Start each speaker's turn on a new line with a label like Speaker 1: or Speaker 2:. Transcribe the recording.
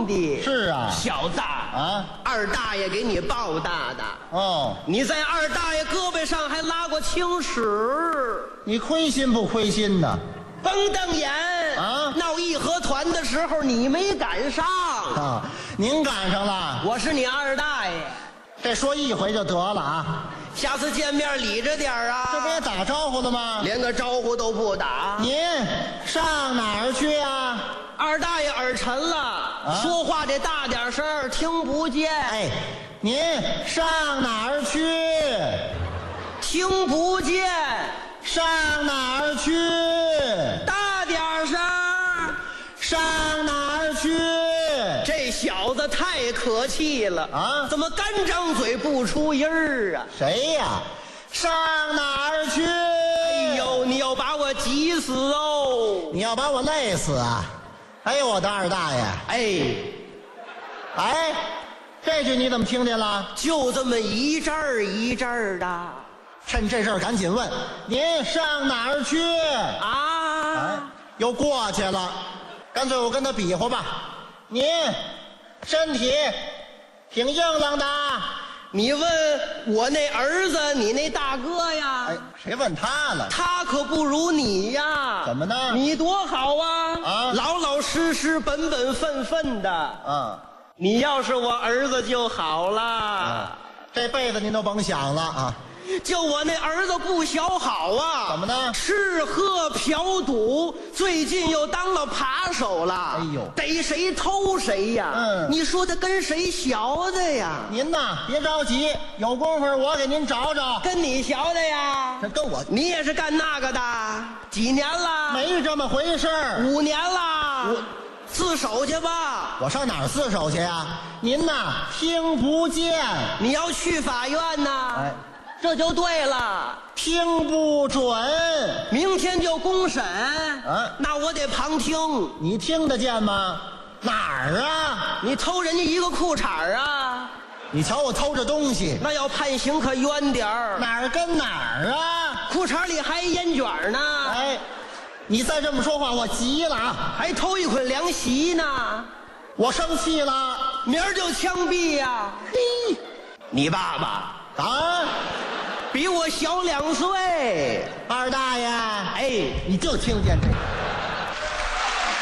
Speaker 1: 兄弟。
Speaker 2: 是啊，
Speaker 1: 小子
Speaker 2: 啊，
Speaker 1: 二大爷给你抱大的。
Speaker 2: 哦，
Speaker 1: 你在二大爷胳膊上还拉过青史，
Speaker 2: 你亏心不亏心呢？
Speaker 1: 甭瞪眼
Speaker 2: 啊！
Speaker 1: 闹义和团的时候你没赶上
Speaker 2: 啊，您赶上了。
Speaker 1: 我是你二大爷，
Speaker 2: 这说一回就得了啊！
Speaker 1: 下次见面理着点啊！
Speaker 2: 这不也打招呼了吗？
Speaker 1: 连个招呼都不打。
Speaker 2: 您上哪儿去啊？
Speaker 1: 二大爷耳沉了，说话得大点声，听不见。
Speaker 2: 哎，您上哪儿去？
Speaker 1: 听不见。
Speaker 2: 上哪儿去？
Speaker 1: 大点声。
Speaker 2: 上哪儿去？
Speaker 1: 这小子太可气了
Speaker 2: 啊！
Speaker 1: 怎么干张嘴不出音儿啊？
Speaker 2: 谁呀？上哪儿去？
Speaker 1: 哎呦，你要把我急死哦！
Speaker 2: 你要把我累死啊！哎呦，我的二大爷！哎，这句你怎么听见了？
Speaker 1: 就这么一阵儿一阵儿的。
Speaker 2: 趁这事儿赶紧问，您上哪儿去？
Speaker 1: 啊！
Speaker 2: 哎，又过去了，干脆我跟他比划吧。您身体挺硬朗的。
Speaker 1: 你问我那儿子，你那大哥呀？
Speaker 2: 哎，谁问他了？
Speaker 1: 他可不如你呀。
Speaker 2: 怎么呢？
Speaker 1: 你多好啊！
Speaker 2: 啊，
Speaker 1: 老老实实、本本分分的。
Speaker 2: 啊，
Speaker 1: 你要是我儿子就好了。
Speaker 2: 啊，这辈子您都甭想了啊！
Speaker 1: 就我那儿子不小好啊！
Speaker 2: 怎么呢？
Speaker 1: 吃喝嫖赌，最近又当了扒手了。
Speaker 2: 哎呦，
Speaker 1: 逮谁偷谁呀！你说他跟谁学的呀？
Speaker 2: 您呐，别着急，有功夫我给您找找。
Speaker 1: 跟你学的呀？
Speaker 2: 这跟我，
Speaker 1: 你也是干那个的？几年了？
Speaker 2: 没这么回事儿。
Speaker 1: 5年了。自首去吧。
Speaker 2: 我上哪儿自首去呀？您呐，听不见。
Speaker 1: 你要去法院呐？
Speaker 2: 哎。
Speaker 1: 这就对了，
Speaker 2: 听不准，
Speaker 1: 明天就公审
Speaker 2: 啊！
Speaker 1: 那我得旁听，
Speaker 2: 你听得见吗？哪儿啊？
Speaker 1: 你偷人家一个裤衩啊！
Speaker 2: 你瞧我偷着东西，
Speaker 1: 那要判刑可冤点儿。
Speaker 2: 哪儿跟哪儿啊？
Speaker 1: 裤衩里还烟卷呢！
Speaker 2: 哎，你再这么说话，我急了啊！
Speaker 1: 还偷一捆凉席呢！
Speaker 2: 我生气了，
Speaker 1: 明儿就枪毙呀！
Speaker 2: 嘿，
Speaker 1: 你爸爸
Speaker 2: 啊？
Speaker 1: 比我小2岁，
Speaker 2: 二大爷，
Speaker 1: 哎，
Speaker 2: 你就听见这个。